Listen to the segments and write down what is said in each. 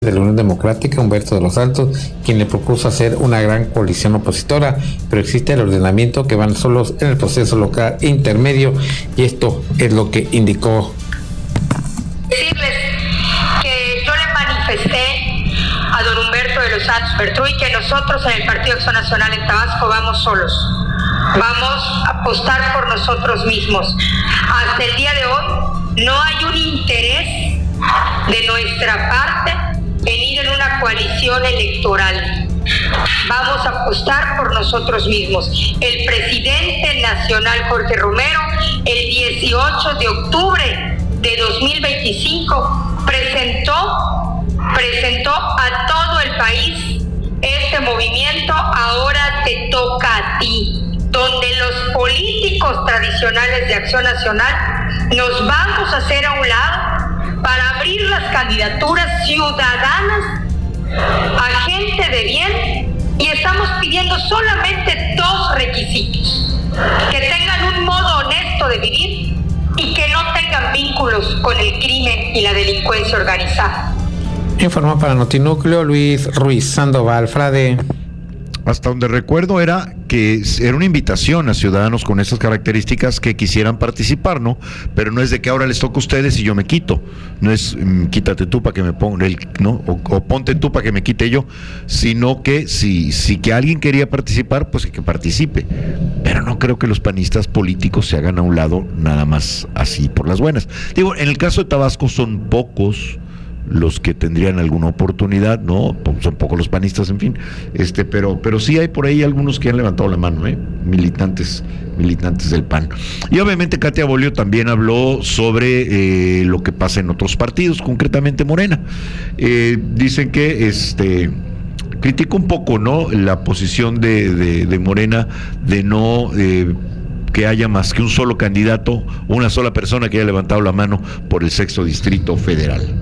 de la Unión Democrática, Humberto de los Santos, quien le propuso hacer una gran coalición opositora, pero existe el ordenamiento que van solos en el proceso local intermedio, y esto es lo que indicó. Decirles que yo le manifesté a don Humberto de los Santos Bertruy que nosotros en el Partido Acción Nacional en Tabasco vamos solos, vamos a apostar por nosotros mismos. Hasta el día de hoy no hay un interés de nuestra parte en ir en una coalición electoral. Vamos a apostar por nosotros mismos. El presidente nacional Jorge Romero, el 18 de octubre de 2025, presentó a todo el país este movimiento Ahora Te Toca a Ti, donde los políticos tradicionales de Acción Nacional nos vamos a hacer a un lado para abrir las candidaturas ciudadanas a gente de bien, y estamos pidiendo solamente dos requisitos: que tengan un modo honesto de vivir y que no tengan vínculos con el crimen y la delincuencia organizada. Informó para Notinúcleo Luis Ruiz Sandoval Frade. Hasta donde recuerdo era que era una invitación a ciudadanos con esas características que quisieran participar, ¿no? Pero no es de que ahora les toca a ustedes y yo me quito. No es quítate tú para que me ponga, ¿no? O ponte tú para que me quite yo. Sino que si que alguien quería participar, pues que participe. Pero no creo que los panistas políticos se hagan a un lado nada más así por las buenas. Digo, en el caso de Tabasco son pocos los que tendrían alguna oportunidad, ¿no? Son pocos los panistas, en fin, pero sí hay por ahí algunos que han levantado la mano, militantes del PAN. Y obviamente Katia Bolio también habló sobre lo que pasa en otros partidos, concretamente Morena. Dicen que critica un poco, ¿no?, la posición de Morena de no que haya más que un solo candidato, una sola persona que haya levantado la mano por el 6º Distrito Federal.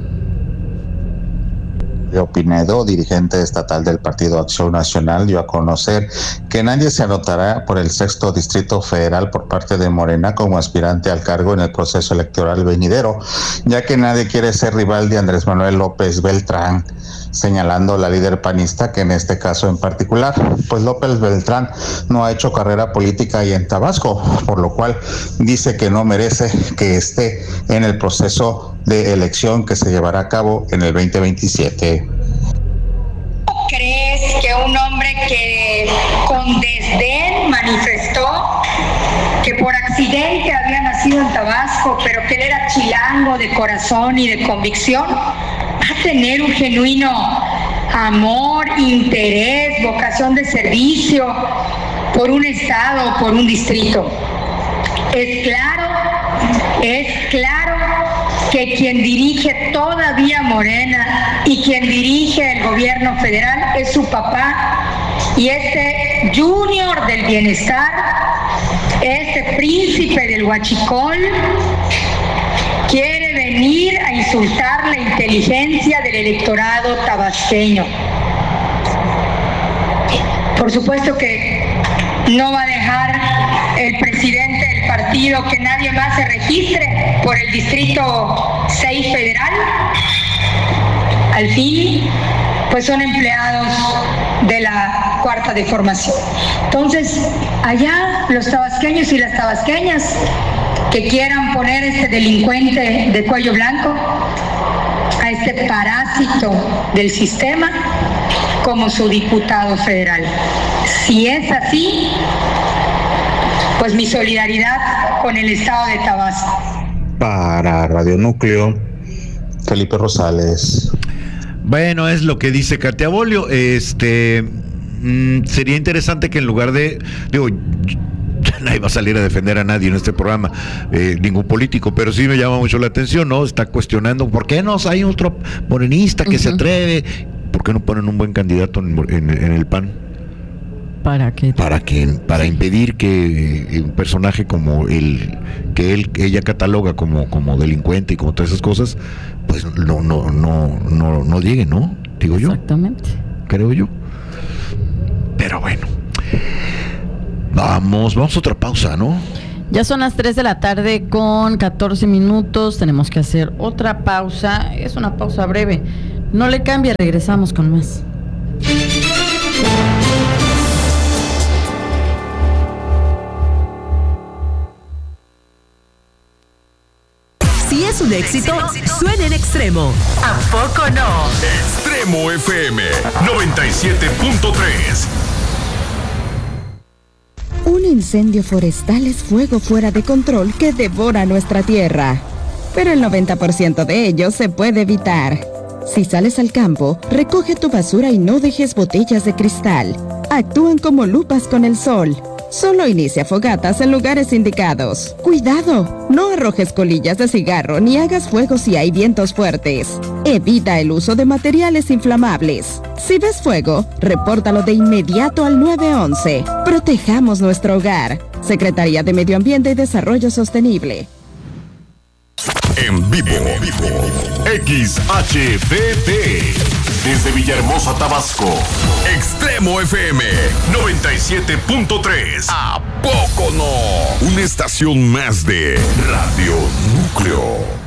Pinedo, dirigente estatal del Partido Acción Nacional, dio a conocer que nadie se anotará por el 6º Distrito Federal por parte de Morena como aspirante al cargo en el proceso electoral venidero, ya que nadie quiere ser rival de Andrés Manuel López Beltrán, señalando la líder panista que en este caso en particular, pues López Beltrán no ha hecho carrera política ahí en Tabasco, por lo cual dice que no merece que esté en el proceso de elección que se llevará a cabo en el 2027. ¿Crees que un hombre que con desdén manifestó que por accidente había nacido en Tabasco, pero que él era chilango de corazón y de convicción, va a tener un genuino amor, interés, vocación de servicio por un estado, por un distrito? Es claro que quien dirige todavía Morena y quien dirige el gobierno federal es su papá, y este junior del bienestar, este príncipe del huachicol, quiere venir a insultar la inteligencia del electorado tabasqueño. Por supuesto que no va a dejar el presidente del partido que nadie más se registre por el Distrito 6 Federal. Al fin, pues son empleados de la cuarta de formación. Entonces, allá los tabasqueños y las tabasqueñas que quieran poner este delincuente de cuello blanco, a este parásito del sistema, como su diputado federal. Si es así, pues mi solidaridad con el estado de Tabasco. Para Radio Núcleo, Felipe Rosales. Bueno, es lo que dice Katia Bolio. Sería interesante que en lugar de, nadie va a salir a defender a nadie en este programa, ningún político, pero sí me llama mucho la atención, ¿no? Está cuestionando por qué no hay otro morenista que se atreve, por qué no ponen un buen candidato en el PAN. ¿Para qué? Para impedir que un personaje como ella cataloga como delincuente y como todas esas cosas, pues no llegue, ¿no? Digo yo. Exactamente. Creo yo. Pero bueno. Vamos a otra pausa, ¿no? Ya son las 3 de la tarde con 14 minutos. Tenemos que hacer otra pausa. Es una pausa breve. No le cambie, regresamos con más. Si es un éxito, suena en Extremo. ¿A poco no? Extremo FM 97.3. Un incendio forestal es fuego fuera de control que devora nuestra tierra. Pero el 90% de ello se puede evitar. Si sales al campo, recoge tu basura y no dejes botellas de cristal. Actúan como lupas con el sol. Solo inicia fogatas en lugares indicados. ¡Cuidado! No arrojes colillas de cigarro ni hagas fuego si hay vientos fuertes. Evita el uso de materiales inflamables. Si ves fuego, repórtalo de inmediato al 911. Protejamos nuestro hogar. Secretaría de Medio Ambiente y Desarrollo Sostenible. En vivo, XHDD, desde Villahermosa, Tabasco, Extremo FM 97.3. ¿A poco no? Una estación más de Radio Núcleo.